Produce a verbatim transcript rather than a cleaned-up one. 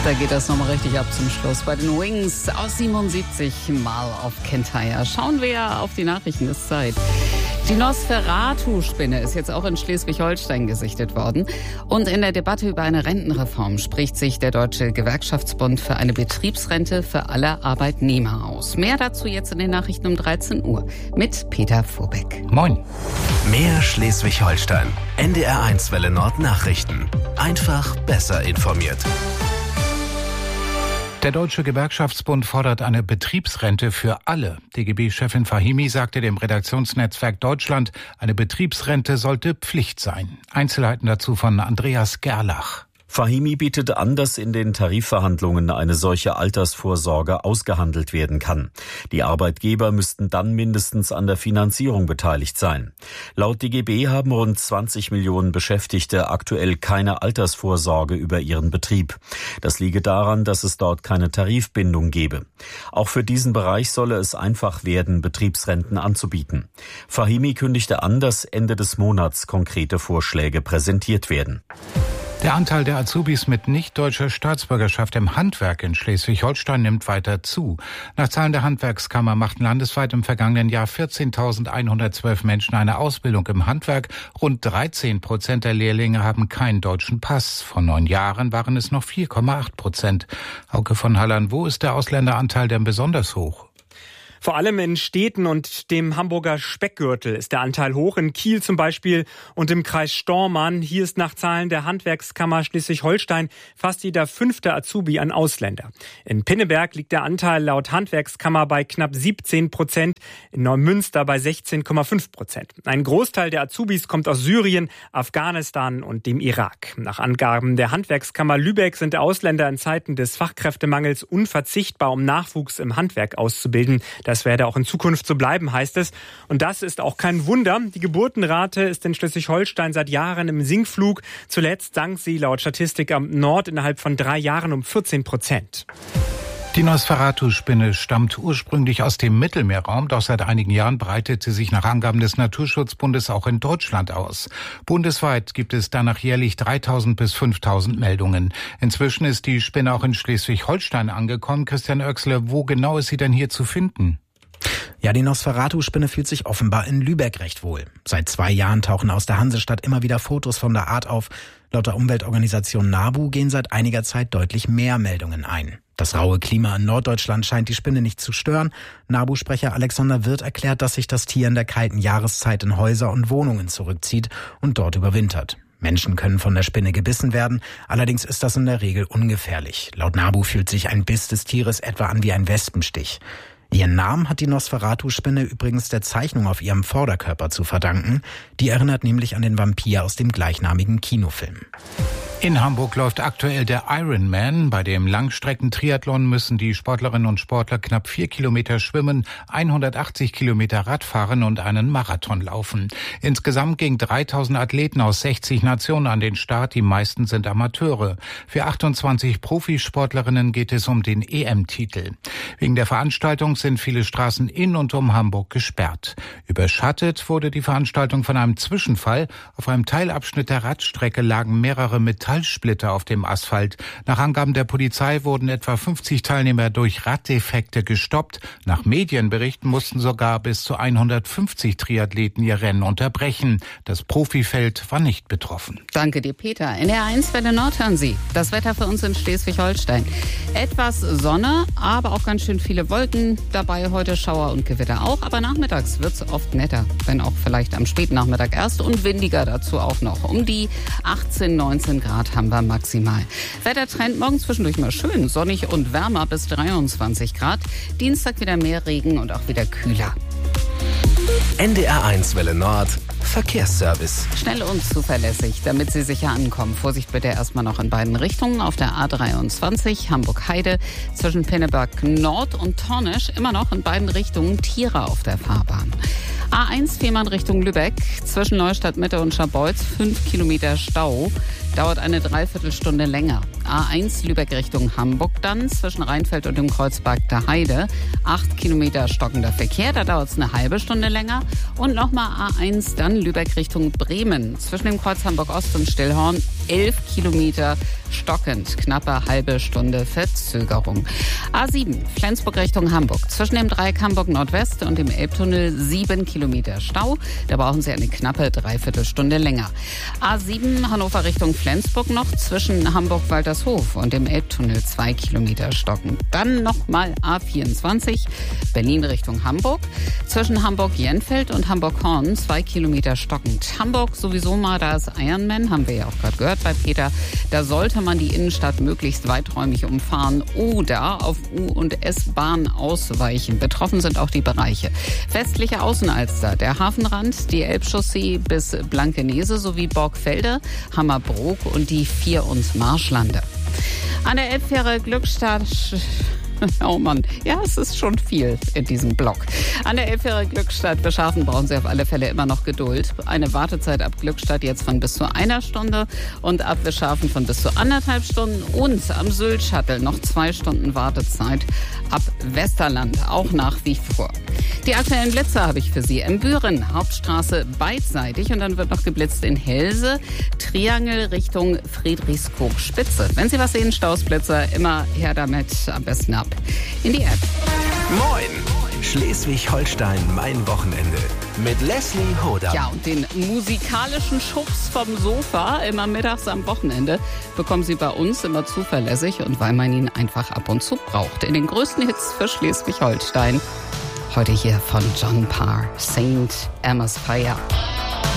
Da geht das nochmal richtig ab zum Schluss. Bei den Wings aus siebenundsiebzig mal auf Kentire. Schauen wir auf die Nachrichten, ist Zeit. Die Nosferatu-Spinne ist jetzt auch in Schleswig-Holstein gesichtet worden. Und in der Debatte über eine Rentenreform spricht sich der Deutsche Gewerkschaftsbund für eine Betriebsrente für alle Arbeitnehmer aus. Mehr dazu jetzt in den Nachrichten um dreizehn Uhr mit Peter Vorbeck. Moin. Mehr Schleswig-Holstein. N D R eins Welle Nord Nachrichten. Einfach besser informiert. Der Deutsche Gewerkschaftsbund fordert eine Betriebsrente für alle. D G B-Chefin Fahimi sagte dem Redaktionsnetzwerk Deutschland, eine Betriebsrente sollte Pflicht sein. Einzelheiten dazu von Andreas Gerlach. Fahimi bietet an, dass in den Tarifverhandlungen eine solche Altersvorsorge ausgehandelt werden kann. Die Arbeitgeber müssten dann mindestens an der Finanzierung beteiligt sein. Laut D G B haben rund zwanzig Millionen Beschäftigte aktuell keine Altersvorsorge über ihren Betrieb. Das liege daran, dass es dort keine Tarifbindung gebe. Auch für diesen Bereich solle es einfach werden, Betriebsrenten anzubieten. Fahimi kündigte an, dass Ende des Monats konkrete Vorschläge präsentiert werden. Der Anteil der Azubis mit nicht-deutscher Staatsbürgerschaft im Handwerk in Schleswig-Holstein nimmt weiter zu. Nach Zahlen der Handwerkskammer machten landesweit im vergangenen Jahr vierzehntausendeinhundertzwölf Menschen eine Ausbildung im Handwerk. Rund dreizehn Prozent der Lehrlinge haben keinen deutschen Pass. Vor neun Jahren waren es noch vier Komma acht Prozent. Hauke von Hallern, wo ist der Ausländeranteil denn besonders hoch? Vor allem in Städten und dem Hamburger Speckgürtel ist der Anteil hoch, in Kiel zum Beispiel und im Kreis Stormarn. Hier ist nach Zahlen der Handwerkskammer Schleswig-Holstein fast jeder fünfte Azubi ein Ausländer. In Pinneberg liegt der Anteil laut Handwerkskammer bei knapp siebzehn Prozent, in Neumünster bei sechzehn Komma fünf Prozent. Ein Großteil der Azubis kommt aus Syrien, Afghanistan und dem Irak. Nach Angaben der Handwerkskammer Lübeck sind Ausländer in Zeiten des Fachkräftemangels unverzichtbar, um Nachwuchs im Handwerk auszubilden. Das werde auch in Zukunft so bleiben, heißt es. Und das ist auch kein Wunder. Die Geburtenrate ist in Schleswig-Holstein seit Jahren im Sinkflug. Zuletzt sank sie laut Statistikamt Nord innerhalb von drei Jahren um vierzehn Prozent. Die Nosferatu-Spinne stammt ursprünglich aus dem Mittelmeerraum, doch seit einigen Jahren breitet sie sich nach Angaben des Naturschutzbundes auch in Deutschland aus. Bundesweit gibt es danach jährlich dreitausend bis fünftausend Meldungen. Inzwischen ist die Spinne auch in Schleswig-Holstein angekommen. Christian Oechsle, wo genau ist sie denn hier zu finden? Ja, die Nosferatu-Spinne fühlt sich offenbar in Lübeck recht wohl. Seit zwei Jahren tauchen aus der Hansestadt immer wieder Fotos von der Art auf. Laut der Umweltorganisation NABU gehen seit einiger Zeit deutlich mehr Meldungen ein. Das raue Klima in Norddeutschland scheint die Spinne nicht zu stören. NABU-Sprecher Alexander Wirth erklärt, dass sich das Tier in der kalten Jahreszeit in Häuser und Wohnungen zurückzieht und dort überwintert. Menschen können von der Spinne gebissen werden, allerdings ist das in der Regel ungefährlich. Laut NABU fühlt sich ein Biss des Tieres etwa an wie ein Wespenstich. Ihren Namen hat die Nosferatu-Spinne übrigens der Zeichnung auf ihrem Vorderkörper zu verdanken. Die erinnert nämlich an den Vampir aus dem gleichnamigen Kinofilm. In Hamburg läuft aktuell der Ironman. Bei dem Langstreckentriathlon müssen die Sportlerinnen und Sportler knapp vier Kilometer schwimmen, hundertachtzig Kilometer Radfahren und einen Marathon laufen. Insgesamt gingen dreitausend Athleten aus sechzig Nationen an den Start. Die meisten sind Amateure. Für achtundzwanzig Profisportlerinnen geht es um den E M-Titel. Wegen der Veranstaltung sind viele Straßen in und um Hamburg gesperrt. Überschattet wurde die Veranstaltung von einem Zwischenfall. Auf einem Teilabschnitt der Radstrecke lagen mehrere Metallsplitter auf dem Asphalt. Nach Angaben der Polizei wurden etwa fünfzig Teilnehmer durch Raddefekte gestoppt. Nach Medienberichten mussten sogar bis zu hundertfünfzig Triathleten ihr Rennen unterbrechen. Das Profifeld war nicht betroffen. Danke dir, Peter. N D R eins Welle Nord hören Sie. Das Wetter für uns in Schleswig-Holstein. Etwas Sonne, aber auch ganz schön viele Wolken. Dabei heute Schauer und Gewitter auch. Aber nachmittags wird es oft netter. Wenn auch vielleicht am späten Nachmittag erst. Und windiger dazu auch noch. Um die achtzehn, neunzehn Grad haben wir maximal. Wettertrend morgen zwischendurch mal schön. Sonnig und wärmer bis dreiundzwanzig Grad. Dienstag wieder mehr Regen und auch wieder kühler. N D R eins Welle Nord Verkehrsservice. Schnell und zuverlässig, damit Sie sicher ankommen. Vorsicht bitte erstmal noch in beiden Richtungen. Auf der A dreiundzwanzig Hamburg-Heide zwischen Pinneberg Nord und Tornisch immer noch in beiden Richtungen Tiere auf der Fahrbahn. A eins Fehmarn Richtung Lübeck zwischen Neustadt Mitte und Scharbeutz fünf Kilometer Stau. Dauert eine Dreiviertelstunde länger. A eins Lübeck Richtung Hamburg dann zwischen Rheinfeld und dem Kreuzberg der Heide. acht Kilometer stockender Verkehr, da dauert es eine halbe Stunde länger. Und nochmal A eins dann Lübeck Richtung Bremen zwischen dem Kreuz Hamburg Ost und Stillhorn. elf Kilometer stockend, knappe halbe Stunde Verzögerung. A sieben, Flensburg Richtung Hamburg. Zwischen dem Dreieck Hamburg Nordwest und dem Elbtunnel sieben Kilometer Stau. Da brauchen Sie eine knappe Dreiviertelstunde länger. A sieben, Hannover Richtung Flensburg noch. Zwischen Hamburg-Waltershof und dem Elbtunnel zwei Kilometer stockend. Dann nochmal A vierundzwanzig, Berlin Richtung Hamburg. Zwischen Hamburg-Jenfeld und Hamburg-Horn zwei Kilometer stockend. Hamburg sowieso mal, da ist Ironman, haben wir ja auch gerade gehört bei Peter. Da sollte man die Innenstadt möglichst weiträumig umfahren oder auf U- und S-Bahn ausweichen. Betroffen sind auch die Bereiche westliche Außenalster, der Hafenrand, die Elbchaussee bis Blankenese sowie Borgfelde, Hammerbrook und die Vier- und Marschlande. An der Elbfähre Glückstadt... Oh Mann, ja, es ist schon viel in diesem Block. An der Elbfähre Glückstadt Beschafen brauchen Sie auf alle Fälle immer noch Geduld. Eine Wartezeit ab Glückstadt jetzt von bis zu einer Stunde und ab Beschafen von bis zu anderthalb Stunden. Und am Sylt-Shuttle noch zwei Stunden Wartezeit ab Westerland, auch nach wie vor. Die aktuellen Blitze habe ich für Sie. In Büren, Hauptstraße beidseitig und dann wird noch geblitzt in Helse, Triangel Richtung Friedrichskoog-Spitze. Wenn Sie was sehen, Stausblitzer, immer her damit, am besten ab in die App. Moin! Schleswig-Holstein, mein Wochenende. Mit Leslie Hoda. Ja, und den musikalischen Schubs vom Sofa immer mittags am Wochenende bekommen Sie bei uns immer zuverlässig und weil man ihn einfach ab und zu braucht. In den größten Hits für Schleswig-Holstein. Heute hier von John Parr, Saint Amos Fire.